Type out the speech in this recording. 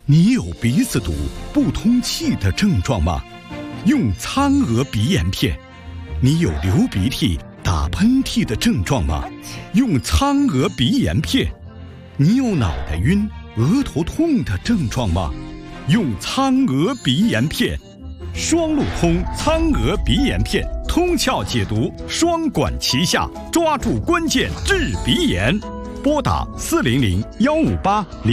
你有鼻子堵、不通气的症状吗？用苍娥鼻炎片。你有流鼻涕、打喷嚏的症状吗？用苍娥鼻炎片。你有脑袋晕、额头痛的症状吗？用苍娥鼻炎片。双路通苍娥鼻炎片，通窍解毒，双管齐下，抓住关键治鼻炎。拨打400-158-0。